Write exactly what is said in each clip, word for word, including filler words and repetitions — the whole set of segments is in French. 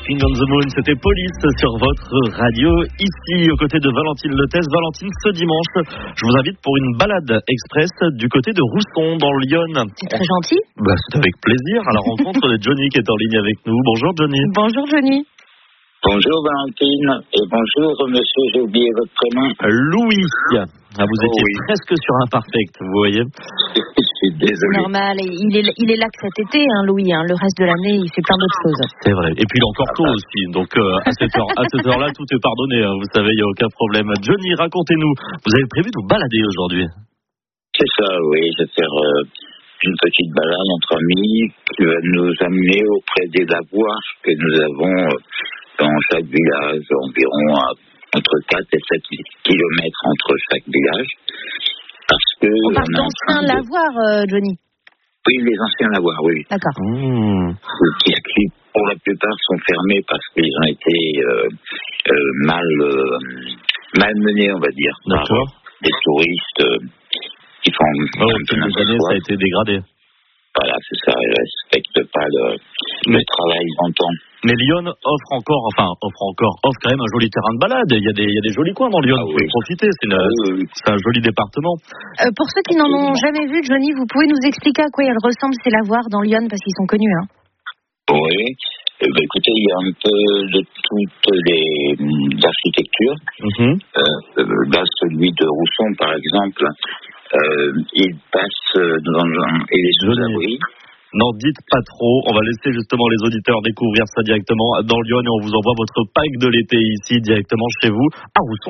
Walking on the Moon, c'était Police sur votre radio, ici aux côtés de Valentine Lettès. Valentine, ce dimanche, je vous invite pour une balade express du côté de Rousson, dans l'Yonne. C'est très gentil. Bah, c'est avec plaisir, à la rencontre de Johnny qui est en ligne avec nous. Bonjour Johnny. Bonjour Johnny. Bonjour Valentine, et bonjour monsieur, j'ai oublié votre prénom. Louis. Ah, vous étiez oh, oui. presque sur Imparfect, vous voyez. Je suis désolé. Normal, il est, il est là que cet été, hein, Louis. Hein. Le reste de l'année, il fait plein d'autres choses. C'est vrai. Et puis il est encore tôt aussi, donc euh, à cette heure, à cette heure-là, tout est pardonné. Hein, vous savez, il n'y a aucun problème. Johnny, racontez-nous. Vous avez prévu de vous balader aujourd'hui? C'est ça, oui. Je vais faire euh, une petite balade entre amis qui va nous amener auprès des lavoirs que nous avons euh, dans chaque village, environ à entre quatre et sept kilomètres entre chaque village. Parce que on parle d'anciens de... lavoirs, euh, Johnny. Oui, les anciens lavoirs, oui. D'accord. Mmh. Qui, qui, pour la plupart, sont fermés parce qu'ils ont été euh, euh, mal, euh, mal menés, on va dire. D'accord. Par des touristes euh, qui font oh, un peu n'importe années, ça a été dégradé. Voilà, c'est ça. Ils ne respectent pas le, Mais... le travail longtemps. Mais Lyon offre encore, enfin, offre encore, offre quand même un joli terrain de balade. Il y a des, il y a des jolis coins dans Lyon. Ah, vous oui. pouvez profiter. C'est, une, ah, oui, oui. c'est un joli département. Euh, pour ceux qui n'en ont jamais vu, Johnny, vous pouvez nous expliquer à quoi ils ressemblent ces lavoirs dans Lyon, parce qu'ils sont connus, hein. Oui. Eh bien, écoutez, il y a un peu de toutes les architectures. Mm-hmm. Euh, là, celui de Rousson, par exemple, euh, il passe dans un, il est sous abri. N'en dites pas trop, on va laisser justement les auditeurs découvrir ça directement dans Lyon et on vous envoie votre pack de l'été ici directement chez vous à Rousson.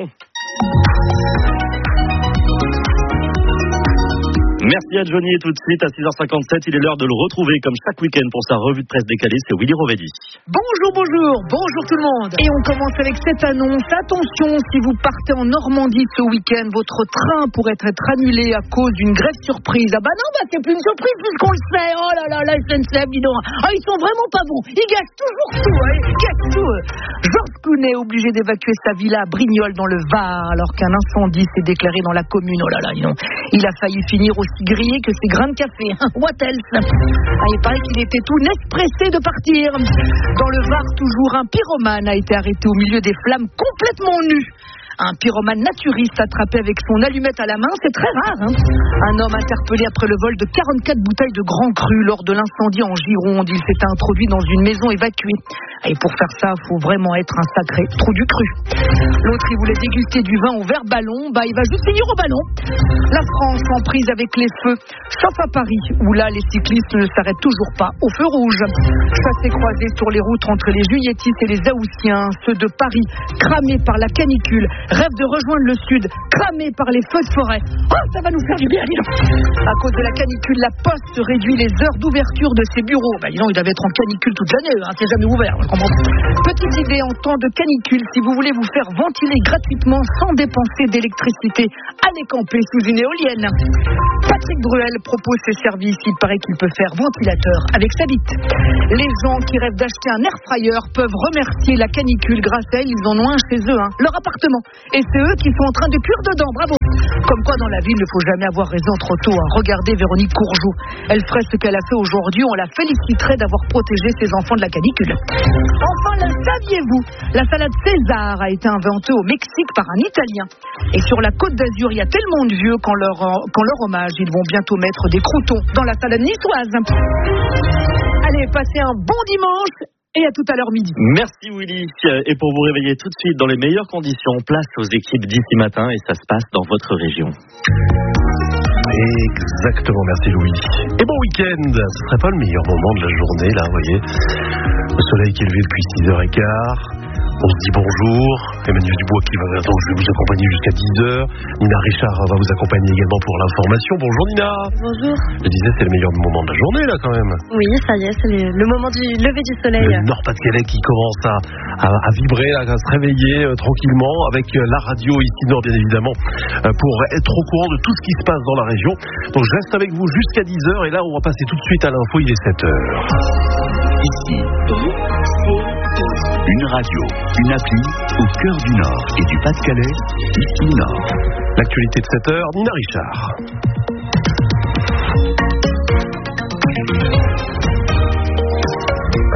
Merci à Johnny et tout de suite à six heures cinquante-sept, il est l'heure de le retrouver comme chaque week-end pour sa revue de presse décalée, c'est Willy Rovelli. Bonjour, bonjour, bonjour tout le monde. Et on commence avec cette annonce. Attention, si vous partez en Normandie ce week-end, votre train pourrait être annulé à cause d'une grève surprise. Ah bah non, bah c'est plus une surprise puisqu'on le sait. Oh là là, la S N C F, dis donc. Ah, ils sont vraiment pas bons. Ils gâchent toujours tout, hein. Ils gâchent tout. Georges Clooney est obligé d'évacuer sa villa à Brignoles dans le Var alors qu'un incendie s'est déclaré dans la commune. Oh là là, dis donc. Il a failli finir aussi grillé que ses grains de café. What else? Ah, il paraît qu'il était tout net pressé de partir. Dans le Var, toujours, un pyromane a été arrêté au milieu des flammes complètement nu. Un pyromane naturiste attrapé avec son allumette à la main, c'est très rare, hein. Un homme interpellé après le vol de quarante-quatre bouteilles de Grand Cru lors de l'incendie en Gironde. Il s'est introduit dans une maison évacuée. Et pour faire ça, il faut vraiment être un sacré trou du cru. L'autre, il voulait déguster du vin au verre ballon. Bah, il va juste finir au ballon. La France en prise avec les feux, sauf à Paris, où là, les cyclistes ne s'arrêtent toujours pas au feu rouge. Chassés croisés sur les routes entre les Juilletistes et les Haussiens. Ceux de Paris, cramés par la canicule, rêvent de rejoindre le sud, cramés par les feux de forêt. Oh, ça va nous faire du bien, dis donc. À cause de la canicule, la Poste réduit les heures d'ouverture de ses bureaux. Bah, dis donc, il devait être en canicule toute l'année, hein, c'est jamais ouvert. Petite idée en temps de canicule, si vous voulez vous faire ventiler gratuitement sans dépenser d'électricité, allez camper sous une éolienne. Patrick Bruel propose ses services, il paraît qu'il peut faire ventilateur avec sa bite. Les gens qui rêvent d'acheter un air fryer peuvent remercier la canicule, grâce à elle, ils en ont un chez eux, hein, leur appartement. Et c'est eux qui sont en train de cuire dedans, bravo. Comme quoi dans la vie, il ne faut jamais avoir raison trop tôt, hein. Regardez Véronique Courgeot, elle ferait ce qu'elle a fait aujourd'hui, on la féliciterait d'avoir protégé ses enfants de la canicule. Enfin, le saviez-vous, la salade César a été inventée au Mexique par un Italien. Et sur la Côte d'Azur, il y a tellement de vieux qu'en leur, qu'en leur hommage, ils vont bientôt mettre des croûtons dans la salade niçoise. Allez, passez un bon dimanche et à tout à l'heure midi. Merci Willy. Et pour vous réveiller tout de suite dans les meilleures conditions, place aux équipes d'ici matin et ça se passe dans votre région. Exactement, merci Louis. Et bon week-end, ce serait pas le meilleur moment de la journée là, vous voyez. Le soleil qui est levé depuis six heures quinze. On se dit bonjour. Emmanuel Dubois qui va, donc je vais vous accompagner jusqu'à dix heures. Nina Richard va vous accompagner également pour l'information. Bonjour Nina. Bonjour. Je disais, c'est le meilleur moment de la journée là quand même. Oui, ça y est, c'est le, le moment du lever du soleil. Le Nord-Pas-de-Calais qui commence à, à, à vibrer, là, à se réveiller euh, tranquillement avec euh, la radio ici Nord bien évidemment euh, pour être au courant de tout ce qui se passe dans la région. Donc je reste avec vous jusqu'à dix heures et là on va passer tout de suite à l'info, il est sept heures. Ici, une radio, une appli au cœur du Nord et du Pas-de-Calais, ici Nord. L'actualité de sept heures, Nina Richard.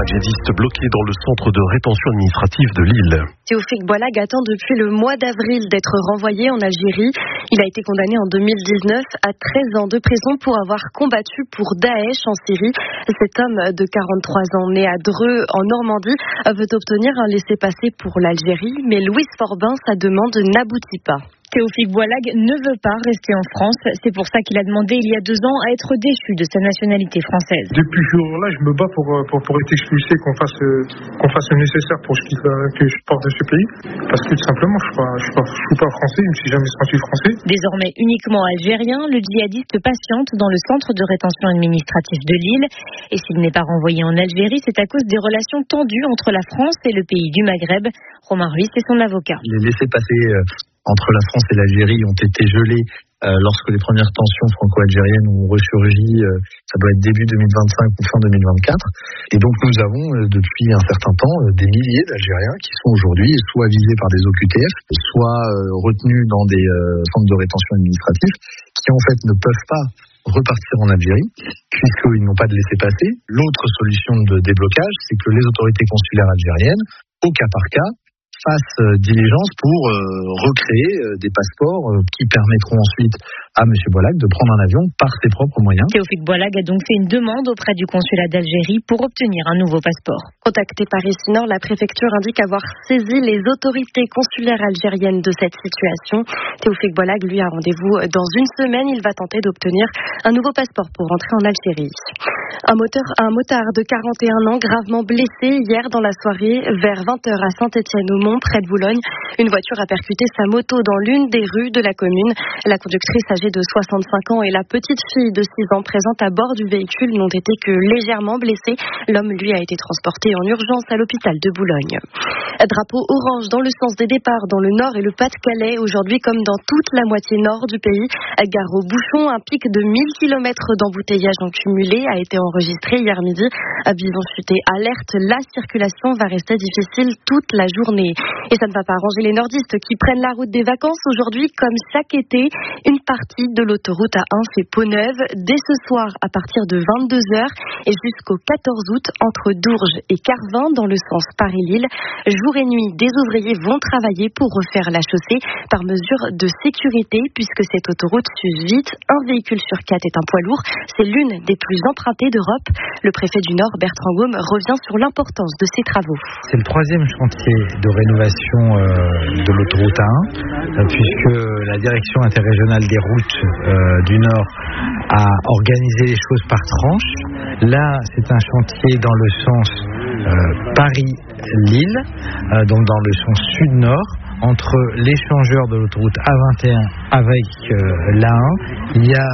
un djihadiste bloqué dans le centre de rétention administrative de Lille. Théophile Boilag attend depuis le mois d'avril d'être renvoyé en Algérie. Il a été condamné en deux mille dix-neuf à treize ans de prison pour avoir combattu pour Daesh en Syrie. Cet homme de quarante-trois ans, né à Dreux en Normandie, veut obtenir un laissez-passer pour l'Algérie, mais Louise Forbin, sa demande n'aboutit pas. Théophile Boilag ne veut pas rester en France. C'est pour ça qu'il a demandé il y a deux ans à être déchu de sa nationalité française. Depuis ce jour-là, je me bats pour, pour, pour être expulsé, qu'on fasse, qu'on fasse le nécessaire pour que je, quitte, que je parte de ce pays. Parce que tout simplement, je ne suis, suis, suis pas français, je ne me suis jamais senti français. Désormais uniquement algérien, le djihadiste patiente dans le centre de rétention administrative de Lille. Et s'il n'est pas renvoyé en Algérie, c'est à cause des relations tendues entre la France et le pays du Maghreb. Romain Ruiz est son avocat. Les laissez-passer entre la France et l'Algérie ont été gelés euh, lorsque les premières tensions franco-algériennes ont ressurgi, euh, ça doit être début deux mille vingt-cinq ou fin deux mille vingt-quatre. Et donc nous avons euh, depuis un certain temps euh, des milliers d'Algériens qui sont aujourd'hui soit visés par des O Q T F, soit euh, retenus dans des euh, centres de rétention administratifs, qui en fait ne peuvent pas repartir en Algérie, puisqu'ils n'ont pas de laissez-passer. L'autre solution de déblocage, c'est que les autorités consulaires algériennes, au cas par cas, fassent diligence pour euh, recréer euh, des passeports euh, qui permettront ensuite à M. Boilag de prendre un avion par ses propres moyens. Théophile Boilag a donc fait une demande auprès du consulat d'Algérie pour obtenir un nouveau passeport. Contacté par Essinor, la préfecture indique avoir saisi les autorités consulaires algériennes de cette situation. Théophile Boilag, lui, a rendez-vous dans une semaine. Il va tenter d'obtenir un nouveau passeport pour rentrer en Algérie. Un, moteur, un motard de quarante et un ans gravement blessé hier dans la soirée vers vingt heures à Saint-Étienne-au-Mont, près de Boulogne. Une voiture a percuté sa moto dans l'une des rues de la commune. La conductrice âgée de soixante-cinq ans et la petite fille de six ans présente à bord du véhicule n'ont été que légèrement blessés. L'homme, lui, a été transporté en urgence à l'hôpital de Boulogne. Drapeau orange dans le sens des départs dans le Nord et le Pas-de-Calais. Aujourd'hui, comme dans toute la moitié nord du pays, gare aux bouchons, un pic de mille kilomètres d'embouteillage en cumulé a été enregistré hier midi. Bison futé alerte, la circulation va rester difficile toute la journée. Et ça ne va pas arranger les nordistes qui prennent la route des vacances aujourd'hui. Comme chaque été, une partie de l'autoroute A un fait peau neuve. Dès ce soir, à partir de vingt-deux heures et jusqu'au quatorze août, entre Dourges et Carvin, dans le sens Paris-Lille. Jour et nuit, des ouvriers vont travailler pour refaire la chaussée par mesure de sécurité, puisque cette autoroute s'use vite. Un véhicule sur quatre est un poids lourd. C'est l'une des plus empruntées d'Europe. Le préfet du Nord, Bertrand Gaume, revient sur l'importance de ces travaux. C'est le troisième chantier de rénovation euh, de l'autoroute A un, euh, puisque la direction interrégionale des routes euh, du Nord a organisé les choses par tranche. Là, c'est un chantier dans le sens euh, Paris-Lille, euh, donc dans le sens sud-nord, entre l'échangeur de l'autoroute A vingt et un avec euh, l'A un. Il y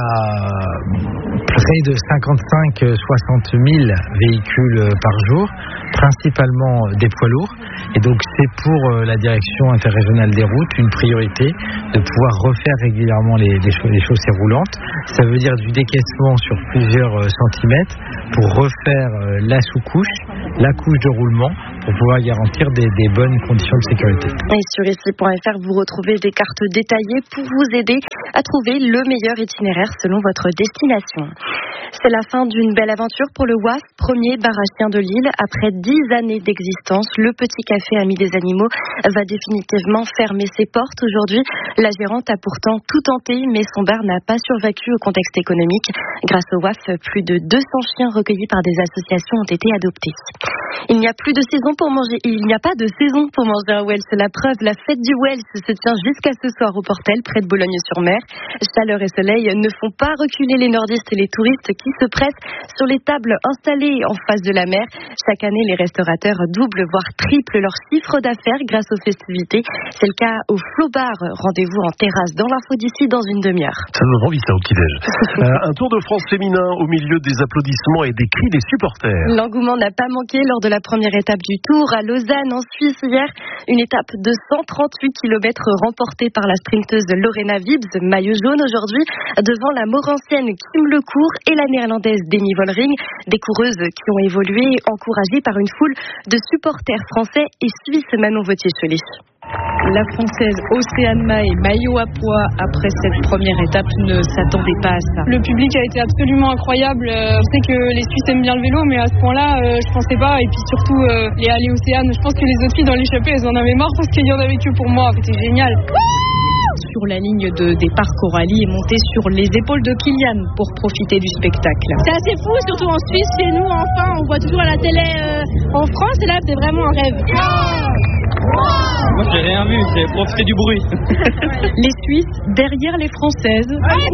a près de cinquante-cinq à soixante mille véhicules par jour, principalement des poids lourds. Et donc c'est pour euh, la direction interrégionale des routes une priorité de pouvoir refaire régulièrement les, les, les chaussées roulantes. Ça veut dire du décaissement sur plusieurs euh, centimètres pour refaire euh, la sous-couche, la couche de roulement, pour pouvoir garantir des, des bonnes conditions de sécurité. Et sur ici point F R, vous retrouvez des cartes détaillées pour vous aider à trouver le meilleur itinéraire selon votre destination. C'est la fin d'une belle aventure pour le W A F, premier bar à chiens de Lille. Après dix années d'existence, le Petit Café Ami des Animaux va définitivement fermer ses portes aujourd'hui. La gérante a pourtant tout tenté, mais son bar n'a pas survécu au contexte économique. Grâce au W A F, plus de deux cents chiens recueillis par des associations ont été adoptés. Il n'y a plus de saison pour manger, il n'y a pas de saison pour manger à Wells. La preuve, la fête du Wells se tient jusqu'à ce soir au Portel, près de Boulogne-sur-Mer. Chaleur et soleil ne font pas reculer les nordistes et les touristes qui se pressent sur les tables installées en face de la mer. Chaque année, les restaurateurs doublent, voire triplent leur chiffre d'affaires grâce aux festivités. C'est le cas au Flow Bar. Rendez-vous en terrasse dans l'info d'ici dans une demi-heure. Ça nous rend vite ça au petit-déj. euh, un Tour de France féminin au milieu des applaudissements et des cris des supporters. L'engouement n'a pas manqué lors de la première étape du Tour à Lausanne en Suisse hier. Une étape de cent trente-huit kilomètres remportée par la sprinteuse Lorena Wibbs, maillot jaune aujourd'hui, devant la Maurancienne Kim Lecourt et la néerlandaise Demi Vollering, des coureuses qui ont évolué en courant encouragée par une foule de supporters français et suisses. Manon Vautier-Cholet. La Française Océane Mahé, maillot à pois après cette première étape, ne s'attendait pas à ça. Le public a été absolument incroyable. Je sais que les Suisses aiment bien le vélo, mais à ce point-là, euh, je pensais pas. Et puis surtout, euh, les allées Océane, je pense que les autres filles dans l'échappée, elles en avaient marre parce qu'il y en avait que pour moi. C'était génial. Sur la ligne de départ, Coralie est montée sur les épaules de Kylian pour profiter du spectacle. C'est assez fou, surtout en Suisse, chez nous, enfin, on voit toujours à la télé euh, en France, et là, c'est vraiment un rêve. Moi, j'ai rien vu, j'ai profité du bruit. Les Suisses derrière les Françaises.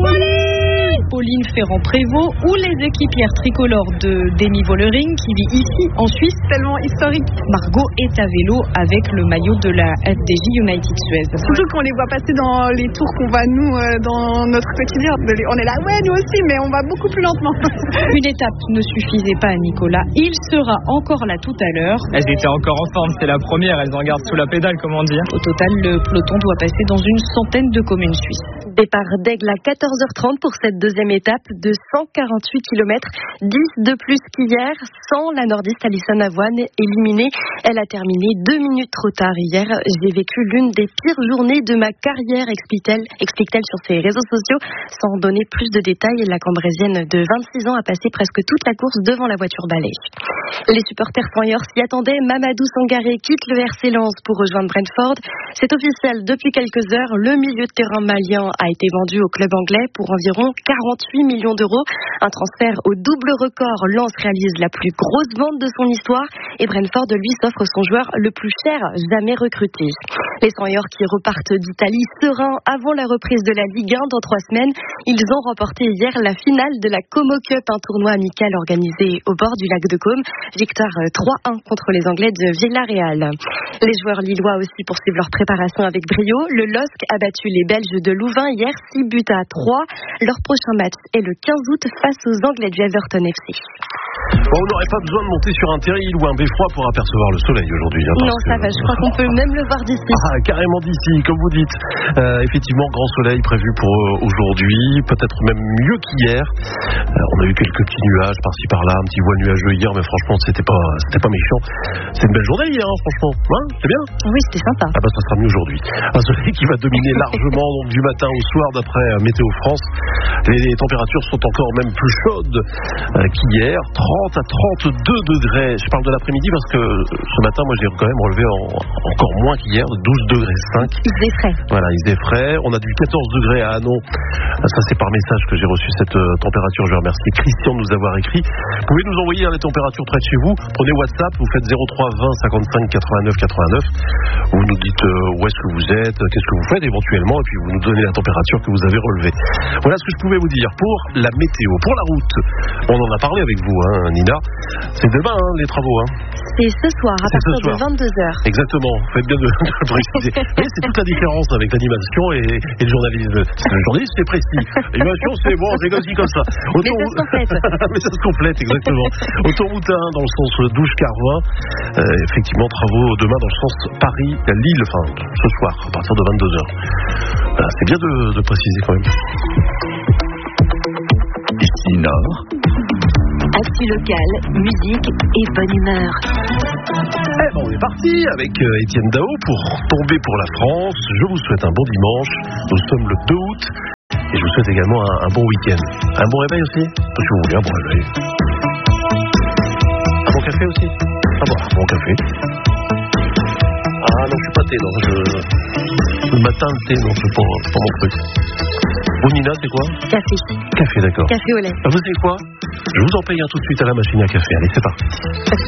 Pauline Ferrand-Prévôt ou les équipières tricolores de Demi Vollering qui vit ici en Suisse. Tellement historique. Margot est à vélo avec le maillot de la F D J United Suez. Surtout qu'on les voit passer dans les tours qu'on va nous euh, dans notre quotidien. On est là, ouais, nous aussi, mais on va beaucoup plus lentement. Une étape ne suffisait pas à Nicolas. Il sera encore là tout à l'heure. Elles étaient encore en forme, c'est la première. Elles en gardent sous la pédale, comment dire. Au total, le peloton doit passer dans une centaine de communes suisses. Départ d'Aigle à quatorze heures trente pour cette deuxième étape de cent quarante-huit kilomètres, dix de plus qu'hier, sans la nordiste Alison Avoine éliminée. Elle a terminé deux minutes trop tard hier. J'ai vécu l'une des pires journées de ma carrière, explique-t-elle, explique-t-elle sur ses réseaux sociaux. Sans donner plus de détails, la Cambrésienne de vingt-six ans a passé presque toute la course devant la voiture balai. Les supporters Fanyors s'y attendaient. Mamadou Sangaré quitte le R C Lens pour rejoindre Brentford. C'est officiel depuis quelques heures. Le milieu de terrain malien a été vendu au club anglais pour environ quarante-huit millions d'euros. Un transfert au double record. Lens réalise la plus grosse vente de son histoire et Brentford lui s'offre son joueur le plus cher jamais recruté. Les Fanyors qui repartent d'Italie sereins avant la reprise de la Ligue un dans trois semaines. Ils ont remporté hier la finale de la Como Cup, un tournoi amical organisé au bord du lac de Côme. Victoire trois un contre les Anglais de Villarreal. Les joueurs lillois aussi poursuivent leur préparation avec brio. Le L O S C a battu les Belges de Louvain hier six buts à trois. Leur prochain match est le quinze août face aux Anglais du Everton F C. Bon, on n'aurait pas besoin de monter sur un terril ou un beffroi pour apercevoir le soleil aujourd'hui. Hein, non, ça que... va, je crois qu'on peut même le voir d'ici. Ah, carrément d'ici, comme vous dites. Euh, effectivement, grand soleil prévu pour euh, aujourd'hui, peut-être même mieux qu'hier. Euh, on a eu quelques petits nuages par-ci par-là, un petit voile nuageux hier, mais franchement, c'était pas, c'était pas méchant. C'est une belle journée hier, hein, franchement. Hein, c'est bien. Oui, c'était sympa. Ah bah, ça sera mieux aujourd'hui. Un soleil qui va dominer largement donc, du matin au soir, d'après euh, Météo France. Les, les températures sont encore même plus chaudes euh, qu'hier. trente à trente-deux degrés. Je parle de l'après-midi parce que ce matin, moi, j'ai quand même relevé en, encore moins qu'hier, douze degrés cinq. Il faisait frais. Voilà, il faisait frais. On a du quatorze degrés à Hanon. Ça, c'est par message que j'ai reçu cette euh, température. Je remercie Christian de nous avoir écrit. Vous pouvez nous envoyer hein, les températures près de chez vous. Prenez WhatsApp, vous faites zéro trois vingt cinquante-cinq quatre-vingt-neuf quatre-vingt-neuf. Vous nous dites euh, où est-ce que vous êtes, qu'est-ce que vous faites éventuellement, et puis vous nous donnez la température que vous avez relevée. Voilà ce que je pouvais vous dire pour la météo. Pour la route, on en a parlé avec vous, hein, Nina. C'est demain, hein, les travaux. Hein. C'est ce soir, à partir de vingt-deux heures. Exactement, faites bien de, de le préciser. Mais c'est toute la différence avec l'animation et, et le journalisme. Le journalisme, c'est précis. L'animation, c'est bon, c'est comme ci, comme ça. Auto... Mais ça se complète. Mais ça se complète, exactement. Autoroute un dans le sens Douche-Carvin. Euh, effectivement, travaux demain dans le sens Paris-Lille, enfin, ce soir, à partir de vingt-deux heures. Voilà, c'est bien de, de préciser quand même. Ici Nord. Actu locale, musique et bonne humeur. Eh ben on est parti avec euh, Étienne Dao pour tomber pour la France. Je vous souhaite un bon dimanche. Nous sommes le deux août et je vous souhaite également un, un bon week-end. Un bon réveil aussi, si vous voulez, un bon réveil. Un bon café aussi. Ah bon, un bon café. Ah non, je suis pas thé, non. Je... Le matin, le thé, non, c'est pas, c'est pas mon truc. Vous, Nina, c'est quoi? Café. Café, d'accord. Café au lait. Ah, vous savez quoi? Je vous en paye un tout de suite à la machine à café. Allez, c'est parti.